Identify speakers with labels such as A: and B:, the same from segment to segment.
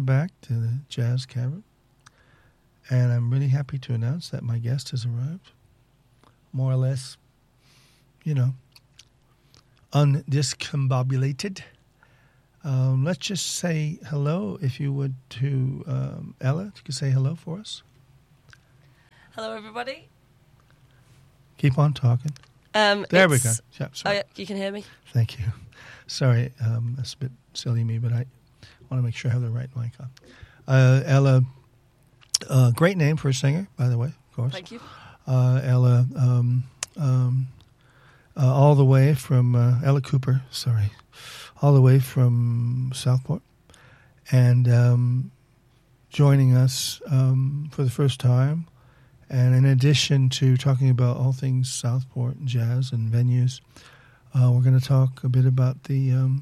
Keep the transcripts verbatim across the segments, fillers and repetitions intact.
A: back to the Jazz Cavern. And I'm really happy to announce that my guest has arrived. More or less, you know, undiscombobulated. Um, let's just say hello, if you would, to um, Ella. If you could say hello for us.
B: Hello, everybody.
A: Keep on talking.
B: Um,
A: there we go. Yeah,
B: oh, yeah, you can hear me?
A: Thank you. Sorry, um, that's a bit silly of me, but I want to make sure I have the right mic on. Uh, Ella, uh, great name for a singer, by the way, of course.
B: Thank you.
A: Uh, Ella, um, um, uh, all the way from, uh, Ella Cooper, sorry, all the way from Southport, and um, joining us um, for the first time. And in addition to talking about all things Southport and jazz and venues, uh, we're going to talk a bit about the um,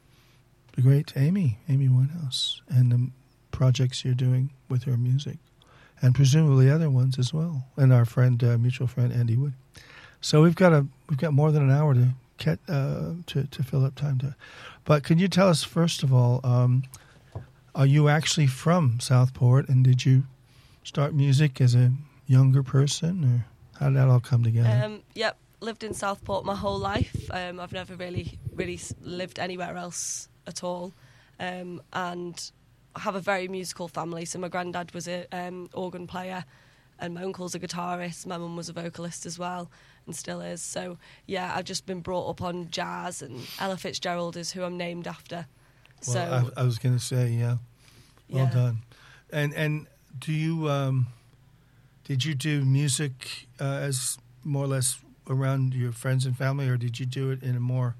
A: the great Amy, Amy Winehouse, and the projects you're doing with her music, and presumably other ones as well, and our friend, uh, mutual friend Andy Wood. So we've got a we've got more than an hour to get uh, to to fill up time to. But can you tell us first of all, um, are you actually from Southport, and did you start music as a younger person, or how did that all come together?
B: Um, yep, lived in Southport my whole life. Um, I've never really, really lived anywhere else at all, um, and I have a very musical family. So my granddad was an um, organ player, and my uncle's a guitarist. My mum was a vocalist as well, and still is. So yeah, I've just been brought up on jazz, and Ella Fitzgerald is who I'm named after.
A: Well,
B: so
A: I, I was going to say, yeah, well
B: yeah.
A: done. And and do you? Um, Did you do music uh, as more or less around your friends and family, or did you do it in a more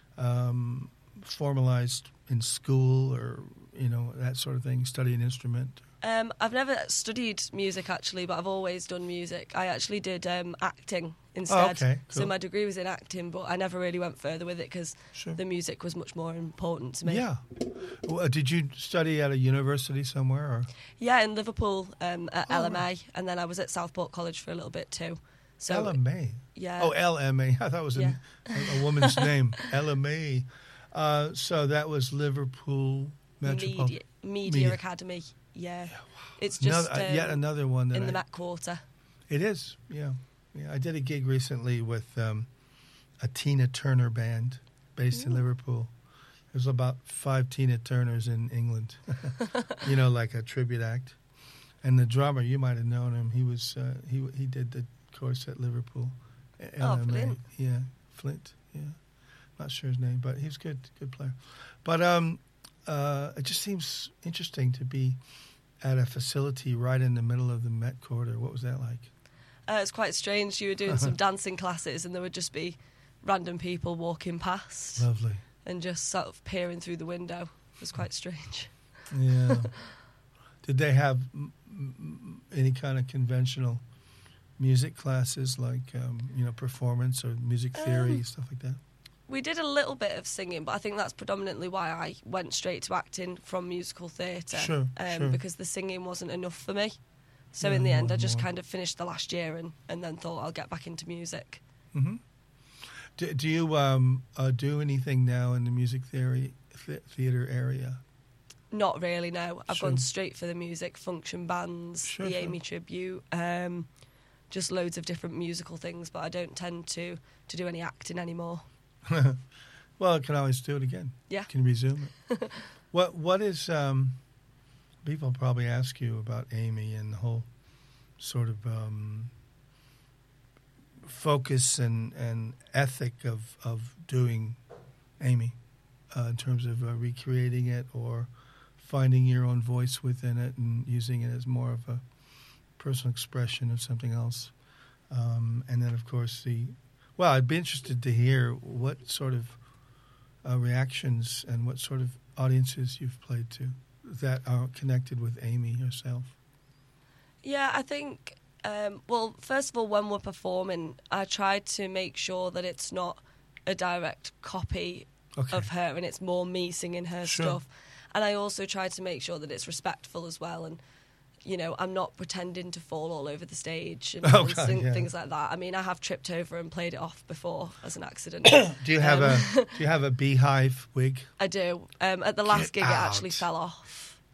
A: um, formalized in school, or you know that sort of thing? Study an instrument?
B: Um, I've never studied music actually, but I've always done music. I actually did um, acting instead.
A: Oh, okay, cool.
B: So my degree was in acting, but I never really went further with it because
A: sure.
B: the music was much more important to me.
A: Yeah. Well, did you study at a university somewhere? Or?
B: Yeah, in Liverpool um, at
A: oh,
B: L M A,
A: right.
B: and then I was at Southport College for a little bit too. So
A: L M A?
B: Yeah.
A: Oh, L M A. I thought it was
B: yeah.
A: a, a woman's name. L M A. Uh, so that was Liverpool Metropolitan
B: Media, Media, Media Academy. Yeah. yeah wow. It's just
A: another,
B: um,
A: yet another one that
B: in
A: I,
B: the Met Quarter.
A: It is, yeah. Yeah, I did a gig recently with um, a Tina Turner band based Ooh. in Liverpool. There's about five Tina Turners in England, you know, like a tribute act. And the drummer, you might have known him. He was uh, he he did the course at Liverpool.
B: Oh, Flint.
A: Yeah, Flint. Yeah, not sure his name, but he's good, good player. But um, uh, it just seems interesting to be at a facility right in the middle of the Met Quarter. What was that like?
B: Uh, it's quite strange. You were doing some dancing classes, and there would just be random people walking past.
A: Lovely.
B: And just sort of peering through the window. It was quite strange.
A: Yeah. Did they have m- m- any kind of conventional music classes, like um, you know, performance or music theory, um, stuff like that?
B: We did a little bit of singing, but I think that's predominantly why I went straight to acting from musical theatre.
A: Sure,
B: um,
A: sure.
B: Because the singing wasn't enough for me. So
A: yeah,
B: in the end,
A: more,
B: I just
A: more.
B: kind of finished the last year and, and then thought I'll get back into music.
A: Mm-hmm. Do, do you um, uh, do anything now in the music theory th- theatre area?
B: Not really, no. I've
A: sure.
B: gone straight for the music, function bands,
A: sure,
B: the
A: sure.
B: Amy Tribute, um, just loads of different musical things, but I don't tend to, to do any acting anymore.
A: Well, I can always do it again.
B: Yeah.
A: Can resume it. what What is... Um, people probably ask you about Amy and the whole sort of um, focus and, and ethic of, of doing Amy uh, in terms of uh, recreating it or finding your own voice within it and using it as more of a personal expression of something else. Um, and then, of course, the... Well, I'd be interested to hear what sort of uh, reactions and what sort of audiences you've played to that are connected with Amy herself.
B: Yeah, I think, um, well, first of all, when we're performing, I try to make sure that it's not a direct copy okay. of her and it's more me singing her
A: sure.
B: stuff. And I also try to make sure that it's respectful as well. And, you know, I'm not pretending to fall all over the stage and,
A: oh,
B: and
A: God,
B: sing
A: yeah.
B: things like that. I mean, I have tripped over and played it off before as an accident.
A: do you have
B: um,
A: a Do you have a beehive wig?
B: I do. Um, at the last
A: Get
B: gig,
A: out.
B: it actually fell off.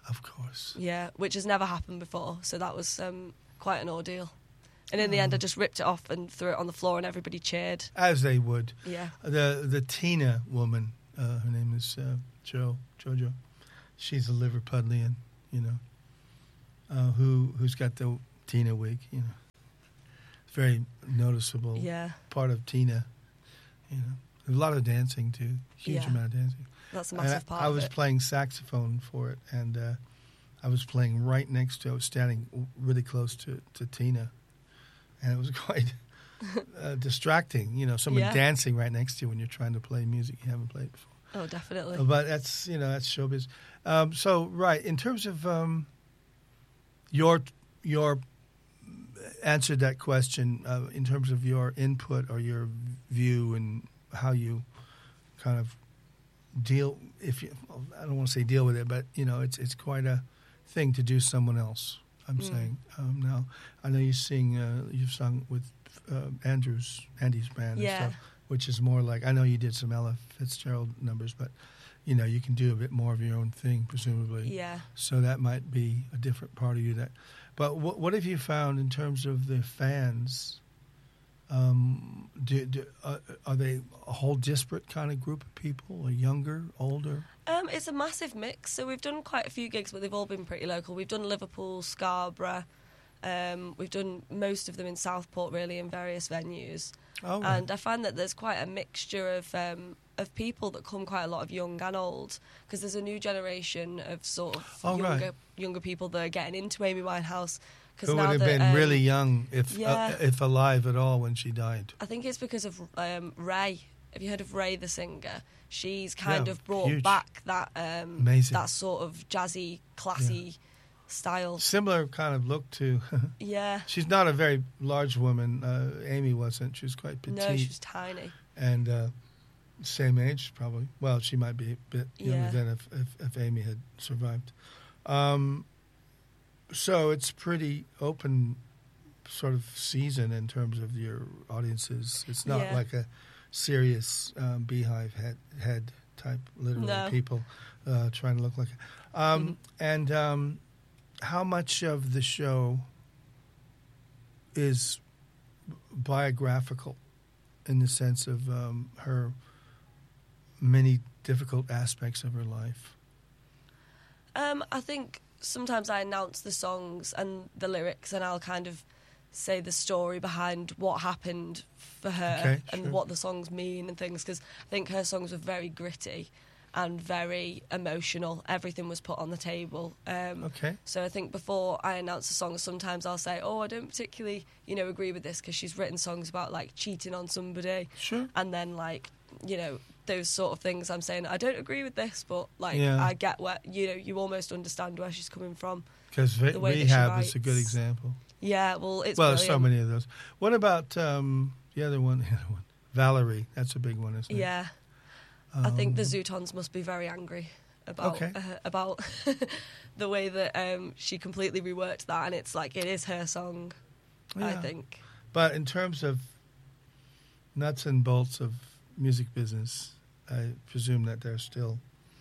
A: Of course.
B: Yeah, which has never happened before. So that was um, quite an ordeal. And in the end, I just ripped it off and threw it on the floor, and everybody cheered.
A: As they would.
B: Yeah.
A: The the Tina woman, uh, her name is uh, Jo Jojo. She's a Liverpudlian, you know, uh, who who's got the Tina wig, you know. It's very noticeable.
B: Yeah.
A: Part of Tina, you know. There's a lot of dancing too. Huge
B: Yeah.
A: amount of dancing.
B: That's a
A: And
B: massive
A: I,
B: part
A: I
B: of
A: was
B: it.
A: playing saxophone for it, and uh, I was playing right next to. I was standing really close to, to Tina, and it was quite uh, distracting. You know, someone
B: Yeah.
A: dancing right next to you when you're trying to play music you haven't played before.
B: Oh, definitely.
A: But that's you know that's showbiz. Um, so right in terms of um, your your answered that question uh, in terms of your input or your view and how you kind of deal. If you, I don't want to say deal with it, but you know it's it's quite a thing to do someone else. I'm
B: Mm.
A: saying um, now. I know you sing. Uh, you've sung with uh, Andrew's Andy's band
B: Yeah.
A: and stuff, which is more like I know you did some Ella Fitzgerald numbers, but you know you can do a bit more of your own thing, presumably.
B: Yeah.
A: So that might be a different part of you. That, but what what have you found in terms of the fans? Um, do, do, uh, are they a whole disparate kind of group of people, or younger, older?
B: Um, it's a massive mix. So we've done quite a few gigs, but they've all been pretty local. We've done Liverpool, Scarborough. Um, we've done most of them in Southport, really, in various venues.
A: Oh, right.
B: And I find that there's quite a mixture of um, of people that come, quite a lot of young and old, because there's a new generation of sort of
A: Oh, right.
B: younger younger people that are getting into Amy Winehouse. Cause
A: Who
B: now
A: would have
B: that,
A: been
B: um,
A: really young if
B: yeah.
A: uh, if alive at all when she died.
B: I think it's because of um, Ray. Have you heard of Ray the singer? She's kind
A: Yeah,
B: of brought
A: huge.
B: back that um,
A: Amazing.
B: that sort of jazzy, classy
A: Yeah.
B: style.
A: Similar kind of look to.
B: Yeah.
A: She's not a very large woman. Uh, Amy wasn't. She was quite petite.
B: No, she was tiny.
A: And uh, same age, probably. Well, she might be a bit younger
B: Yeah.
A: than if, if, if Amy had survived. Um, so it's pretty open sort of season in terms of your audiences. It's not
B: Yeah.
A: like a serious um, beehive head, head type, literally,
B: No.
A: people uh, trying to look like it. Um,
B: Mhm.
A: And um, how much of the show is biographical in the sense of um, her many difficult aspects of her life?
B: Um, I think sometimes I announce the songs and the lyrics, and I'll kind of say the story behind what happened for her
A: Okay,
B: and
A: sure.
B: what the songs mean and things, because I think her songs were very gritty and very emotional. Everything was put on the table. Um,
A: Okay.
B: So I think before I announce a song, sometimes I'll say, oh, I don't particularly, you know, agree with this, because she's written songs about, like, cheating on somebody.
A: Sure.
B: And then, like, you know, those sort of things I'm saying, I don't agree with this, but, like,
A: Yeah.
B: I get where, you know, you almost understand where she's coming from.
A: Because
B: the way that she
A: Rehab is a good
B: writes.
A: example.
B: Yeah, well, it's
A: well,
B: brilliant.
A: there's so many of those. What about um, the other one? The other one, Valerie. That's a big one, isn't it?
B: Yeah. I think the
A: Um,
B: Zootons must be very angry about
A: Okay.
B: uh, about the way that um, she completely reworked that, and it's like, it is her song, I
A: Yeah.
B: think.
A: But in terms of nuts and bolts of music business, I presume that they're still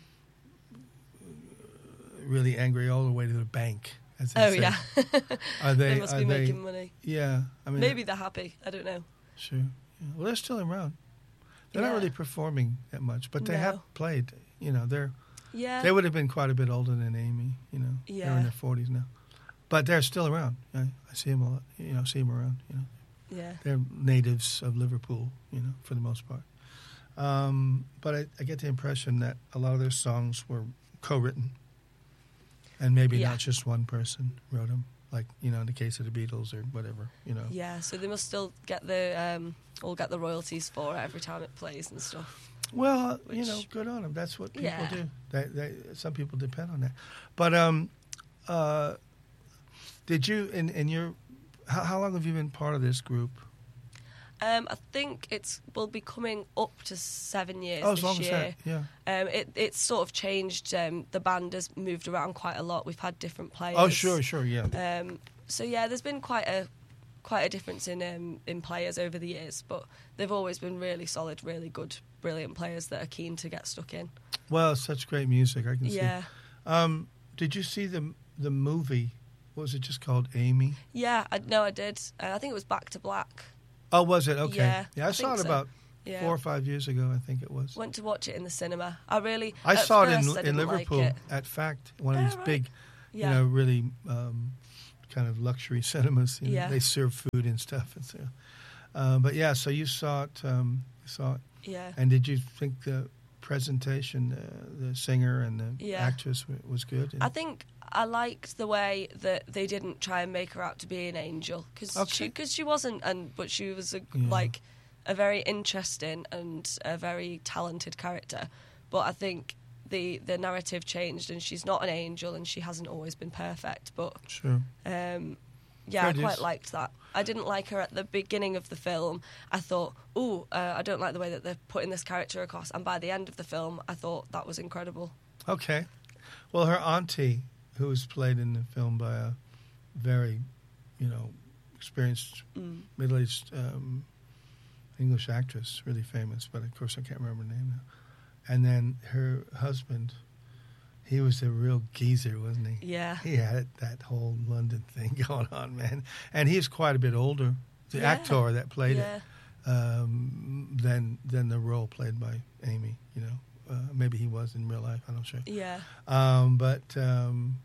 A: really angry all the way to the bank. As they
B: Oh,
A: say.
B: yeah.
A: Are they?
B: They must
A: are
B: be
A: they,
B: making money.
A: Yeah, I mean,
B: Maybe they're happy. I don't know.
A: Sure. Yeah. Well, they're still around. They're not
B: Yeah.
A: really performing that much, but they
B: No.
A: have played. You know, they're
B: Yeah.
A: they would have been quite a bit older than Amy. You know, they're
B: Yeah.
A: in their forties now, but they're still around. I, I see them a lot. You know, see them around. You know,
B: Yeah.
A: they're natives of Liverpool. You know, for the most part. Um, but I, I get the impression that a lot of their songs were co-written, and maybe
B: Yeah.
A: not just one person wrote them. Like, you know, in the case of the Beatles or whatever. You know.
B: Yeah, so they must still get the um, all get the royalties for it every time it plays and stuff.
A: Well, you
B: Which-
A: know, good on them. That's what people
B: Yeah.
A: do. They, they, some people depend on that. But um, uh, did you, in, in your, how, how long have you been part of this group?
B: Um, I think it's will be coming up to seven years
A: Oh, as
B: this
A: long as
B: year.
A: that, yeah.
B: Um, it it's sort of changed. Um, the band has moved around quite a lot. We've had different players.
A: Oh, sure, sure, yeah.
B: Um, so yeah, there's been quite a quite a difference in um, in players over the years, but they've always been really solid, really good, brilliant players that are keen to get stuck in.
A: Well, it's such great music, I can see.
B: Yeah.
A: Um, did you see the the movie? What was it just called? Amy?
B: Yeah, I, no, I did. Uh, I think it was Back to Black.
A: Oh, was it? Okay.
B: Yeah,
A: yeah I,
B: I
A: saw it
B: think so.
A: about
B: Yeah.
A: four or five years ago, I think it was.
B: Went to watch it in the cinema. I really.
A: I
B: at
A: saw it
B: first I
A: in, in
B: didn't
A: Liverpool
B: like it.
A: at Fact, one of
B: Oh,
A: these
B: right.
A: big,
B: Yeah.
A: you know, really um, kind of luxury cinemas. You know,
B: Yeah.
A: They serve food and stuff. And so, uh, but yeah, so you saw it. Um, you saw it.
B: Yeah.
A: And did you think the presentation, uh, the singer and the
B: Yeah.
A: actress w- was good?
B: I think I liked the way that they didn't try and make her out to be an angel because
A: Okay.
B: she, cause she wasn't, and but she was a,
A: Yeah.
B: like a very interesting and a very talented character. But I think the the narrative changed, and she's not an angel, and she hasn't always been perfect. But
A: Sure.
B: um, yeah,
A: Fair
B: I
A: dues.
B: quite liked that. I didn't like her at the beginning of the film. I thought, ooh, uh, I don't like the way that they're putting this character across. And by the end of the film, I thought that was incredible.
A: Okay. Well, her auntie, who was played in the film by a very, you know, experienced
B: Mm.
A: middle-aged um, English actress, really famous, but of course I can't remember her name now. And then her husband, he was a real geezer, wasn't he?
B: Yeah.
A: He had that whole London thing going on, man. And he's quite a bit older, the
B: Yeah.
A: actor that played
B: Yeah.
A: it, um, than than the role played by Amy. You know, uh, maybe he was in real life. I'm not sure.
B: Yeah.
A: Um, but um,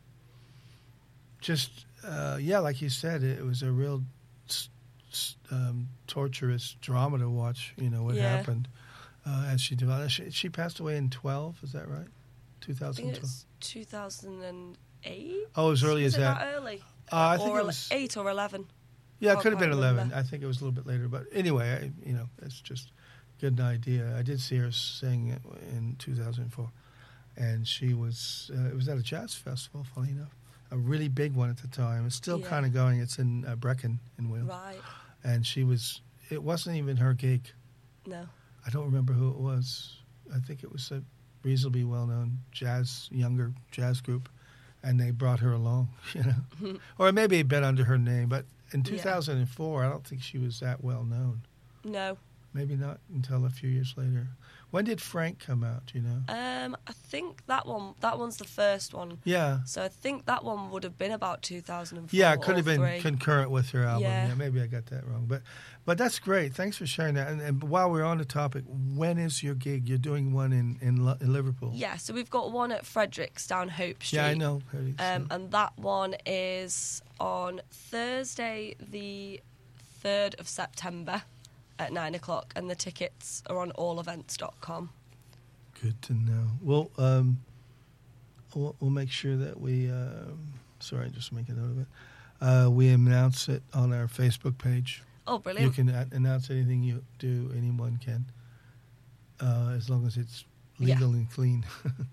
A: just uh, yeah, like you said, it, it was a real s- s- um, torturous drama to watch. You know what
B: Yeah.
A: happened uh, as she developed. She, she passed away in twelve. Is that right?
B: I think
A: twenty twelve.
B: it's two thousand eight.
A: Oh, as early
B: was
A: as
B: it
A: that.
B: that early?
A: Uh, I think
B: or
A: it
B: ele-
A: was
B: eight or eleven.
A: Yeah, it
B: Can't
A: could have been
B: quite
A: eleven.
B: remember.
A: I think it was a little bit later. But anyway, I, you know, it's just good idea. I did see her sing it in two thousand four, and she was. Uh, it was at a jazz festival. Funny enough, a really big one at the time. It's still
B: Yeah.
A: kind of going. It's in uh, Brecon in Wales,
B: Right.
A: and she was. It wasn't even her gig.
B: No.
A: I don't remember who it was. I think it was a reasonably well-known jazz, younger jazz group, and they brought her along, you know, or maybe a bit under her name. But in two thousand four, I don't think she was that well known.
B: No.
A: Maybe not until a few years later. When did Frank come out? Do you know?
B: Um, I think that one. That one's the first one.
A: Yeah,
B: So I think that one would have been about two thousand four.
A: yeah, it could
B: or
A: have been
B: three.
A: concurrent with her album. Yeah.
B: Yeah.
A: Maybe I got that wrong, but but that's great. Thanks for sharing that. And, and while we're on the topic, when is your gig? You're doing one in in, Lo- in Liverpool.
B: Yeah. So we've got one at Fredericks down Hope Street.
A: Yeah, I know. Heard it,
B: Um,
A: so.
B: and that one is on Thursday, the third of September, at nine o'clock, and the tickets are on all events dot com.
A: Good to know. Well, um, we'll, we'll make sure that we. Um, sorry, just make a note of it. Uh, we announce it on our Facebook page.
B: Oh,
A: You
B: brilliant!
A: can a- announce anything you do. Anyone can, uh, as long as it's legal and clean.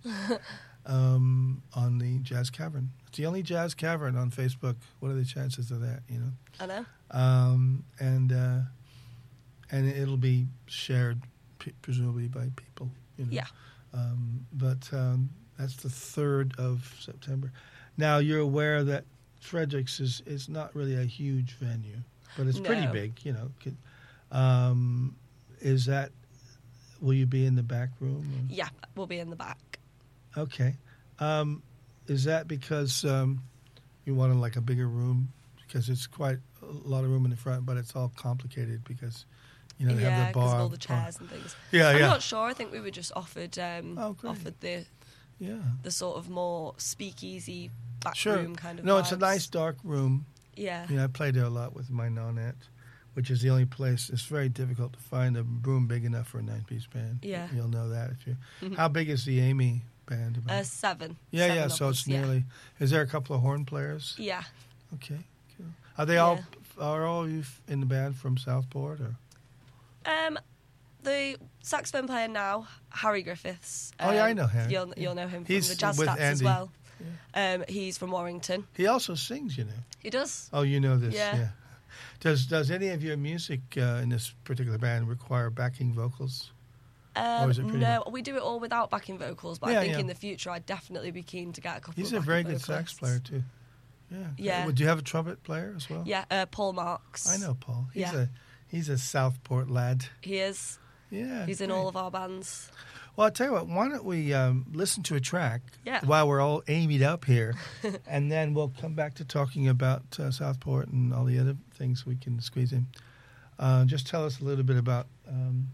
A: um, on the Jazz Cavern, it's the only Jazz Cavern on Facebook. What are the chances of that? You know,
B: I know.
A: um, and uh, and it'll be shared p- presumably by people. You know?
B: Yeah.
A: Um, but um, that's the third of September. Now, you're aware that Fredericks is, is not really a huge venue, but it's pretty
B: No.
A: big, you know. Could, um, is that, will you be in the back room? or-
B: Yeah, we'll be in the back.
A: Okay. Um, is that because um, you wanted like a bigger room? Because it's quite a lot of room in the front, but it's all complicated because, you know, they
B: yeah,
A: have the
B: because
A: bar.
B: of all the
A: bar-
B: chairs and things.
A: Yeah,
B: I'm
A: yeah.
B: not sure. I think we were just offered um,
A: Oh, great.
B: offered the
A: Yeah.
B: the sort of more speakeasy back
A: Sure.
B: room kind of.
A: No, it's a
B: vibes.
A: nice dark room.
B: Yeah.
A: You know, I played there a lot with my nonette, which is the only place. It's very difficult to find a room big enough for a nine-piece band.
B: Yeah.
A: You'll know that if you.
B: Mhm.
A: How big is the Amy band? About?
B: Uh, seven.
A: yeah,
B: Seven
A: yeah.
B: of
A: So
B: us,
A: it's
B: yeah.
A: nearly. Is there a couple of horn players?
B: Yeah.
A: Okay. Cool. Are they all? Are all of you f- in the band from Southport or?
B: Um, the saxophone player now, Harry Griffiths.
A: Oh, yeah, I
B: um,
A: know Harry.
B: You'll you'll know him
A: He's
B: from the Jazz
A: with
B: Stats as
A: Andy.
B: well. Um, he's from Warrington.
A: He also sings, you know.
B: He does.
A: Oh, you know this.
B: Yeah.
A: Does Does any of your music uh, in this particular band require backing vocals?
B: Um,
A: is it pretty
B: no, we do it all without backing vocals, but
A: Yeah,
B: I think
A: yeah.
B: in the future I'd definitely be keen to get a couple
A: He's
B: of
A: a very
B: backing
A: good sax
B: vocalists.
A: player too. Yeah.
B: Yeah.
A: Well, do you have a trumpet player as well?
B: Yeah, uh, Paul Marks.
A: I know Paul. He's
B: Yeah.
A: a he's a Southport lad.
B: He is.
A: Yeah.
B: He's in
A: great.
B: all of our bands.
A: Well, I'll tell you what, why don't we um, listen to a track
B: Yeah.
A: while we're all amied up here, and then we'll come back to talking about uh, Southport and all the other things we can squeeze in. Uh, just tell us a little bit about, um,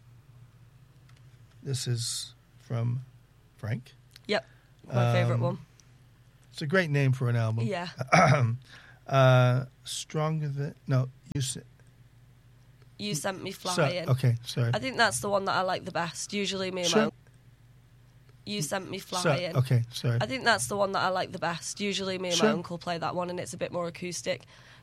A: this is from Frank.
B: Yep, my favourite
A: Um,
B: one.
A: It's a great name for an album.
B: Yeah.
A: uh, Stronger Than, no, you said.
B: You Sent Me
A: So,
B: Flying.
A: okay, sorry.
B: I think that's the one that I like the best. Usually me and
A: Sure.
B: my uncle. You Sent Me
A: So,
B: Flying.
A: okay, sorry.
B: I think that's the one that I like the best. Usually me and
A: Sure.
B: my uncle play that one, and it's a bit more acoustic.